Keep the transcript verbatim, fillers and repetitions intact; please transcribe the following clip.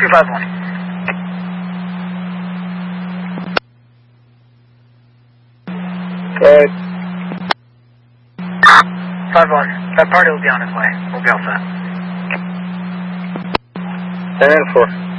two five one. Good. five one. That party will be on its way. We'll be all set. ten and four.